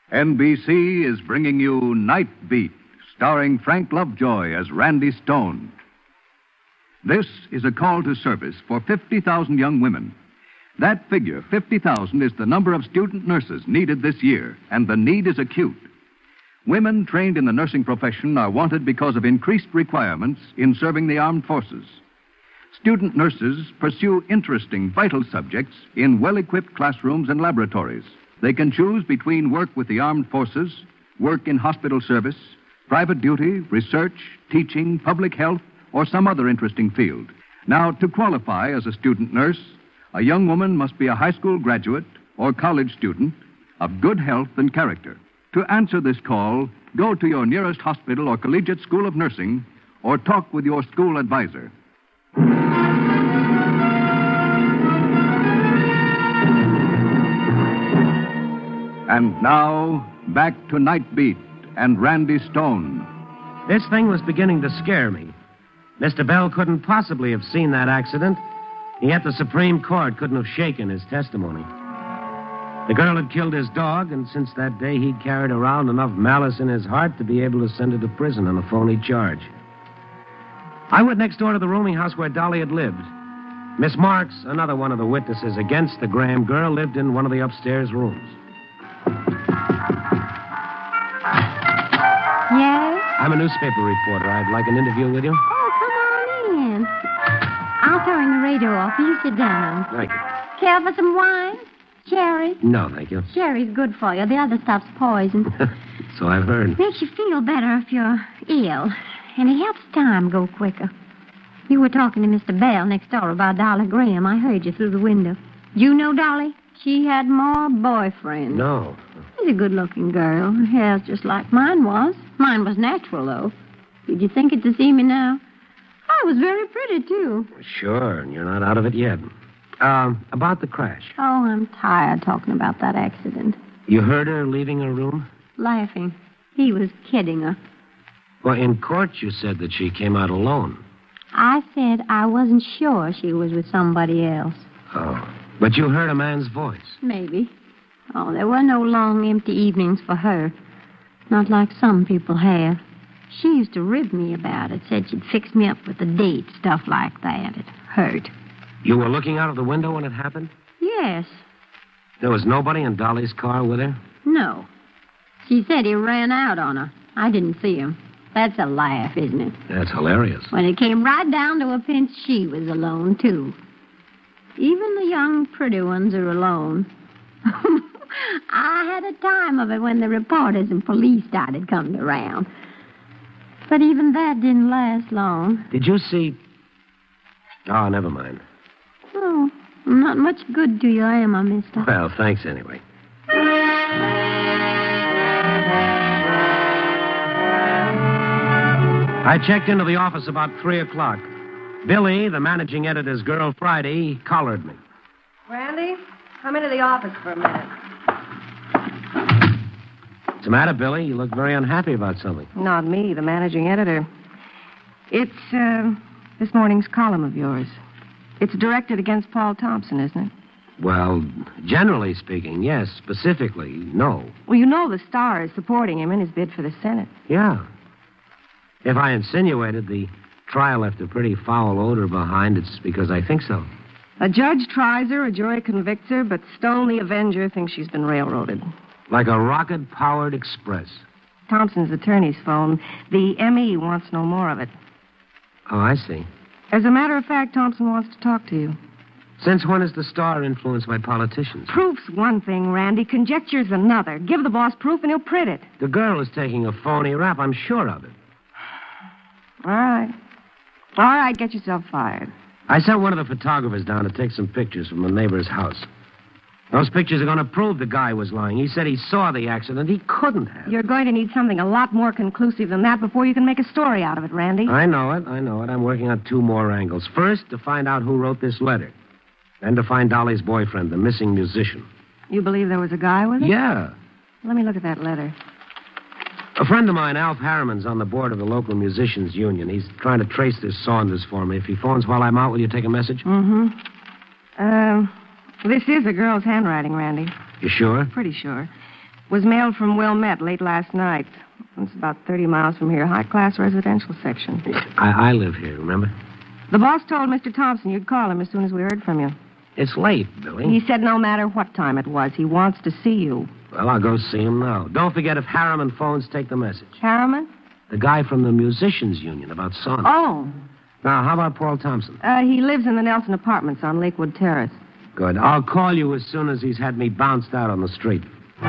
NBC is bringing you Night Beat, starring Frank Lovejoy as Randy Stone. This is a call to service for 50,000 young women. That figure, 50,000, is the number of student nurses needed this year, and the need is acute. Women trained in the nursing profession are wanted because of increased requirements in serving the armed forces. Student nurses pursue interesting, vital subjects in well-equipped classrooms and laboratories. They can choose between work with the armed forces, work in hospital service, private duty, research, teaching, public health, or some other interesting field. Now, to qualify as a student nurse, a young woman must be a high school graduate or college student of good health and character. To answer this call, go to your nearest hospital or collegiate school of nursing or talk with your school advisor. And now, back to Night Beat and Randy Stone. This thing was beginning to scare me. Mr. Bell couldn't possibly have seen that accident, yet the Supreme Court couldn't have shaken his testimony. The girl had killed his dog, and since that day he'd carried around enough malice in his heart to be able to send her to prison on a phony charge. I went next door to the rooming house where Dolly had lived. Miss Marks, another one of the witnesses against the Graham girl, lived in one of the upstairs rooms. Yes? I'm a newspaper reporter. I'd like an interview with you. Oh, come on in. I'll turn the radio off. You sit down. Thank you. Care for some wine? Sherry? No, thank you. Sherry's good for you. The other stuff's poison. So I've heard. Makes you feel better if you're ill. And it helps time go quicker. You were talking to Mr. Bell next door about Dolly Graham. I heard you through the window. You know Dolly? She had more boyfriends. No. She's a good-looking girl. Her hair's just like mine was. Mine was natural, though. Did you think it to see me now? I was very pretty, too. Sure, and you're not out of it yet. About the crash. Oh, I'm tired talking about that accident. You heard her leaving her room? Laughing. He was kidding her. Well, in court you said that she came out alone. I said I wasn't sure she was with somebody else. Oh. But you heard a man's voice. Maybe. Oh, there were no long, empty evenings for her. Not like some people have. She used to rib me about it. Said she'd fix me up with a date, stuff like that. It hurt. You were looking out of the window when it happened? Yes. There was nobody in Dolly's car with her? No. She said he ran out on her. I didn't see him. That's a laugh, isn't it? That's hilarious. When it came right down to a pinch, she was alone, too. Even the young, pretty ones are alone. I had a time of it when the reporters and police started coming around. But even that didn't last long. Did you see... Oh, never mind. Oh, I'm not much good to you, am I, mister? Well, thanks anyway. I checked into the office about 3 o'clock. Billy, the managing editor's girl, Friday, collared me. Randy, come into the office for a minute. What's the matter, Billy? You look very unhappy about something. Not me, the managing editor. It's, this morning's column of yours. It's directed against Paul Thompson, isn't it? Well, generally speaking, yes. Specifically, no. Well, you know the Star is supporting him in his bid for the Senate. Yeah. If I insinuated the trial left a pretty foul odor behind, it's because I think so. A judge tries her, a jury convicts her, but Stone the Avenger thinks she's been railroaded. Like a rocket-powered express. Thompson's attorney's phone. The M.E. wants no more of it. Oh, I see. As a matter of fact, Thompson wants to talk to you. Since when is the Star influenced by politicians? Proof's one thing, Randy. Conjecture's another. Give the boss proof and he'll print it. The girl is taking a phony rap. I'm sure of it. All right. All right, get yourself fired. I sent one of the photographers down to take some pictures from a neighbor's house. Those pictures are going to prove the guy was lying. He said he saw the accident. He couldn't have. You're going to need something a lot more conclusive than that before you can make a story out of it, Randy. I know it. I'm working on 2 more angles. First, to find out who wrote this letter. Then to find Dolly's boyfriend, the missing musician. You believe there was a guy with it? Yeah. Let me look at that letter. A friend of mine, Alf Harriman's on the board of the local musicians union. He's trying to trace this Saunders for me. If he phones while I'm out, will you take a message? Mm-hmm. This is a girl's handwriting, Randy. You sure? Pretty sure. Was mailed from Wilmette late last night. It's about 30 miles from here. High-class residential section. I live here, remember? The boss told Mr. Thompson you'd call him as soon as we heard from you. It's late, Billy. He said no matter what time it was, he wants to see you. Well, I'll go see him now. Don't forget if Harriman phones, take the message. Harriman? The guy from the Musicians Union about Saunders. Oh. Now, how about Paul Thompson? He lives in the Nelson Apartments on Lakewood Terrace. Good. I'll call you as soon as he's had me bounced out on the street.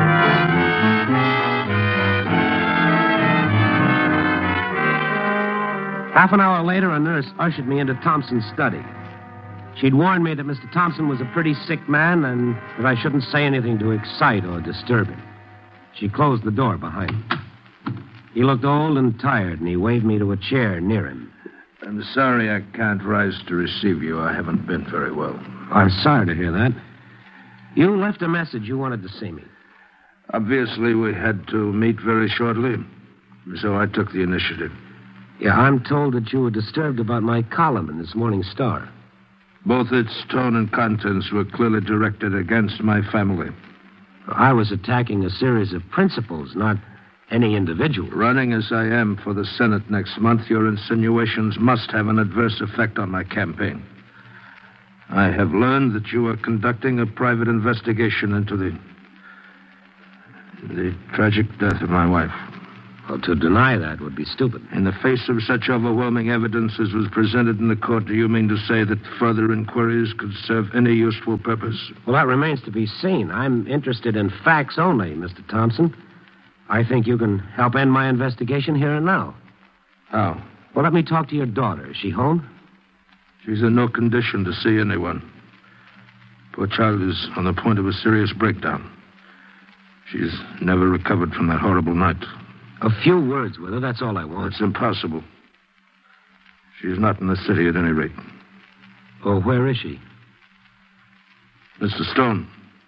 Half an hour later, a nurse ushered me into Thompson's study. She'd warned me that Mr. Thompson was a pretty sick man and that I shouldn't say anything to excite or disturb him. She closed the door behind me. He looked old and tired, and he waved me to a chair near him. I'm sorry I can't rise to receive you. I haven't been very well. I'm sorry to hear that. You left a message you wanted to see me. Obviously, we had to meet very shortly, so I took the initiative. Yeah, I'm told that you were disturbed about my column in this morning's Star. Both its tone and contents were clearly directed against my family. I was attacking a series of principles, not any individual. Running as I am for the Senate next month, your insinuations must have an adverse effect on my campaign. I have learned that you are conducting a private investigation into the tragic death of my wife. Well, to deny that would be stupid. In the face of such overwhelming evidence as was presented in the court, do you mean to say that further inquiries could serve any useful purpose? Well, that remains to be seen. I'm interested in facts only, Mr. Thompson. I think you can help end my investigation here and now. How? Well, let me talk to your daughter. Is she home? She's in no condition to see anyone. Poor child is on the point of a serious breakdown. She's never recovered from that horrible night. A few words with her, that's all I want. It's impossible. She's not in the city at any rate. Oh, where is she? Mr. Stone,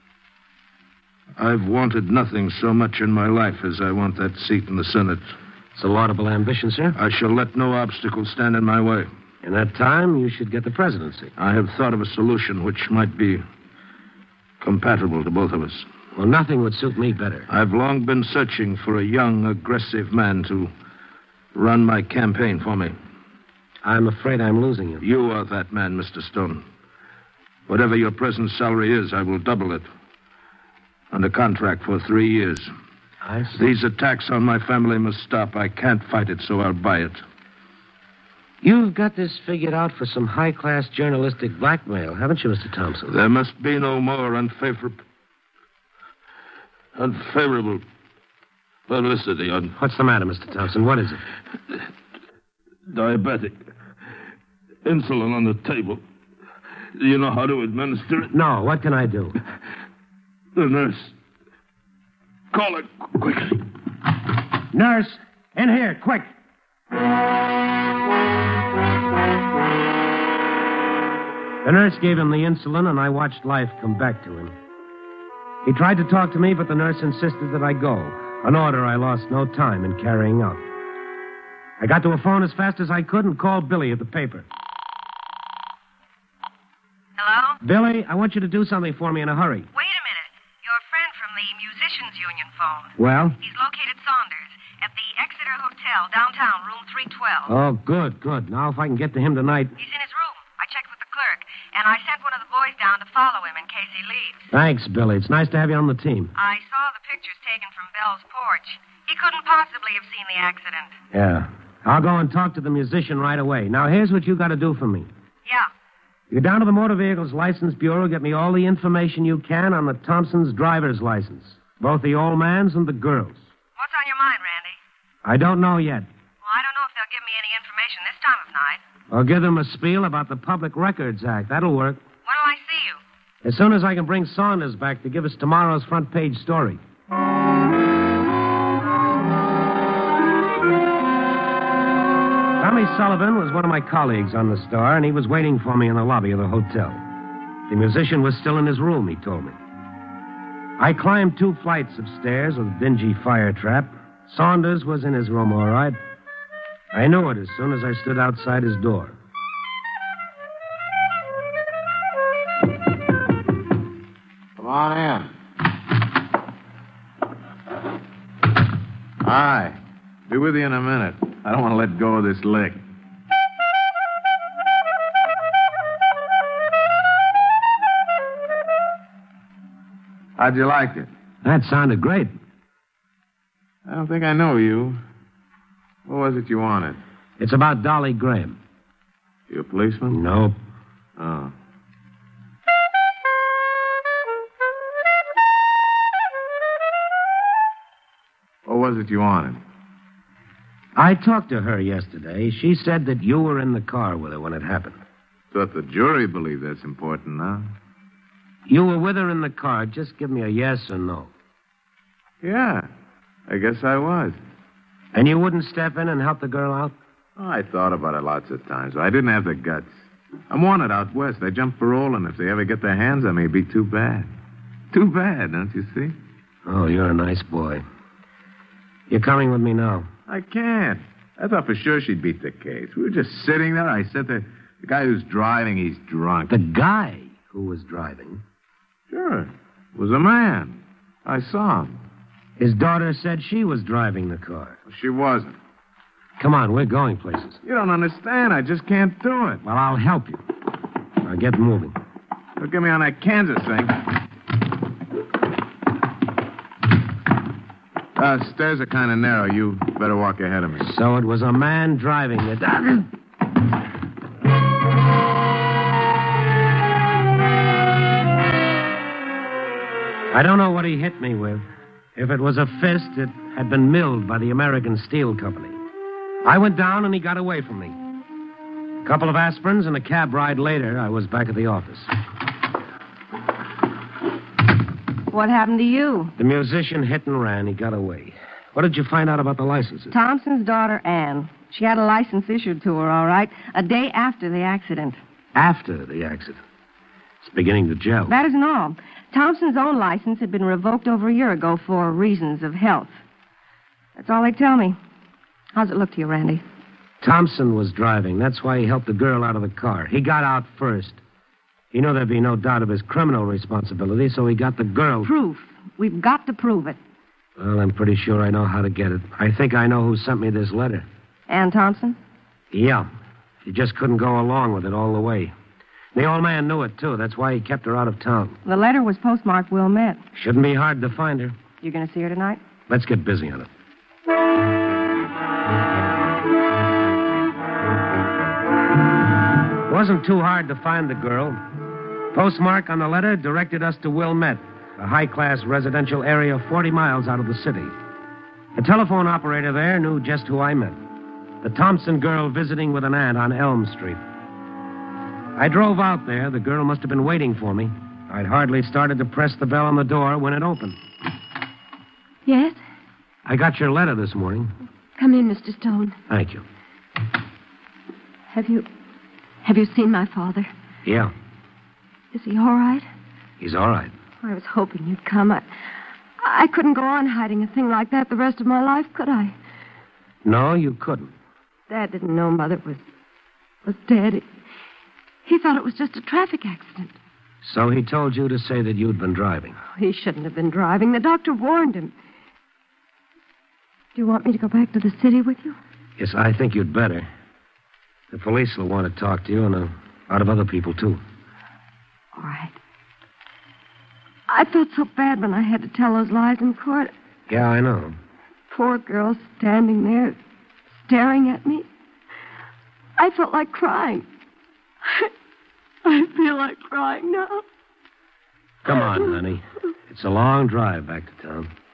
I've wanted nothing so much in my life as I want that seat in the Senate. It's a laudable ambition, sir. I shall let no obstacle stand in my way. In that time, you should get the presidency. I have thought of a solution which might be compatible to both of us. Well, nothing would suit me better. I've long been searching for a young, aggressive man to run my campaign for me. I'm afraid I'm losing you. You are that man, Mr. Stone. Whatever your present salary is, I will double it. Under contract for 3 years. I see. These attacks on my family must stop. I can't fight it, so I'll buy it. You've got this figured out for some high-class journalistic blackmail, haven't you, Mr. Thompson? There must be no more unfavorable publicity on... What's the matter, Mr. Thompson? What is it? Diabetic. Insulin on the table. Do you know how to administer it? No, what can I do? The nurse. Call it quickly. Nurse, in here, quick. The nurse gave him the insulin, and I watched life come back to him. He tried to talk to me, but the nurse insisted that I go, an order I lost no time in carrying out. I got to a phone as fast as I could and called Billy at the paper. Hello? Billy, I want you to do something for me in a hurry. Wait a minute. Your friend from the Musicians Union phoned. Well? He's located Saunders at the Exeter Hotel, downtown, room 312. Oh, good. Now, if I can get to him tonight. He's in his room. I checked with the clerk, and I sent one of the boys down to follow him in case he leaves. Thanks, Billy. It's nice to have you on the team. I saw the pictures taken from Bell's porch. He couldn't possibly have seen the accident. Yeah. I'll go and talk to the musician right away. Now, here's what you got to do for me. Yeah. You go down to the Motor Vehicles License Bureau, get me all the information you can on the Thompson's driver's license. Both the old man's and the girl's. What's on your mind, Randy? I don't know yet. Well, I don't know if they'll give me any information this time of night. I'll give them a spiel about the Public Records Act. That'll work. When'll I see you? As soon as I can bring Saunders back to give us tomorrow's front page story. Tommy Sullivan was one of my colleagues on the Star, and he was waiting for me in the lobby of the hotel. The musician was still in his room, he told me. I climbed 2 flights of stairs with a dingy fire trap. Saunders was in his room, all right. I knew it as soon as I stood outside his door. Come on in. Hi. Be with you in a minute. I don't want to let go of this lick. How'd you like it? That sounded great. I don't think I know you. What was it you wanted? It's about Dolly Graham. You a policeman? Nope. Oh. What was it you wanted? I talked to her yesterday. She said that you were in the car with her when it happened. Thought the jury believed that's important now. You were with her in the car. Just give me a yes or no. Yeah, I guess I was. And you wouldn't step in and help the girl out? Oh, I thought about it lots of times, but I didn't have the guts. I'm wanted out west. They jump parole, and if they ever get their hands on me, it'd be too bad. Too bad, don't you see? Oh, you're a nice boy. You're coming with me now. I can't. I thought for sure she'd beat the case. We were just sitting there. I said to the guy who's driving, he's drunk. The guy who was driving? Sure. It was a man. I saw him. His daughter said she was driving the car. She wasn't. Come on, we're going places. You don't understand. I just can't do it. Well, I'll help you. Now get moving. Don't get me on that Kansas thing. Stairs are kind of narrow. You better walk ahead of me. So it was a man driving it. I don't know what he hit me with. If it was a fist, it had been milled by the American Steel Company. I went down and he got away from me. A couple of aspirins and a cab ride later, I was back at the office. What happened to you? The musician hit and ran. He got away. What did you find out about the licenses? Thompson's daughter, Ann. She had a license issued to her, all right, a day after the accident. After the accident. It's beginning to gel. That isn't all. Thompson's own license had been revoked over a year ago for reasons of health. That's all they tell me. How's it look to you, Randy? Thompson was driving. That's why he helped the girl out of the car. He got out first. He knew there'd be no doubt of his criminal responsibility, so he got the girl. Proof. We've got to prove it. Well, I'm pretty sure I know how to get it. I think I know who sent me this letter. Ann Thompson? Yeah. She just couldn't go along with it all the way. The old man knew it, too. That's why he kept her out of town. The letter was postmarked Wilmette. Shouldn't be hard to find her. You going to see her tonight? Let's get busy on it. It wasn't too hard to find the girl. Postmark on the letter directed us to Wilmette, a high-class residential area 40 miles out of the city. The telephone operator there knew just who I meant. The Thompson girl visiting with an aunt on Elm Street. I drove out there. The girl must have been waiting for me. I'd hardly started to press the bell on the door when it opened. Yes? I got your letter this morning. Come in, Mr. Stone. Thank you. Have you seen my father? Yeah, Is he all right? he's all right. I was hoping you'd come. I couldn't go on hiding a thing like that the rest of my life, could I? No, you couldn't. Dad didn't know Mother was dead. He thought it was just a traffic accident. So he told you to say that you'd been driving. He shouldn't have been driving. The doctor warned him. Do you want me to go back to the city with you? Yes, I think you'd better. The police will want to talk to you, and a lot of other people, too. All right. I felt so bad when I had to tell those lies in court. Yeah, I know. Poor girl standing there, staring at me. I felt like crying. I feel like crying now. Come on, honey. It's a long drive back to town.